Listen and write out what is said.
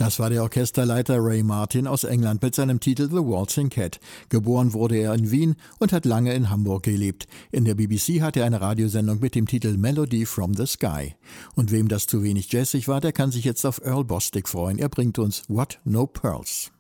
Das war der Orchesterleiter Ray Martin aus England mit seinem Titel The Waltzing Cat. Geboren wurde er in Wien und hat lange in Hamburg gelebt. In der BBC hat er eine Radiosendung mit dem Titel Melody from the Sky. Und wem das zu wenig jazzig war, der kann sich jetzt auf Earl Bostic freuen. Er bringt uns What No Pearls.